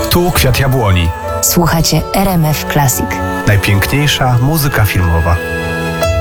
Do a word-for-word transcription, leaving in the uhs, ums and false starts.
Tu Kwiat Jabłoni. Słuchacie R M F Classic. Najpiękniejsza muzyka filmowa.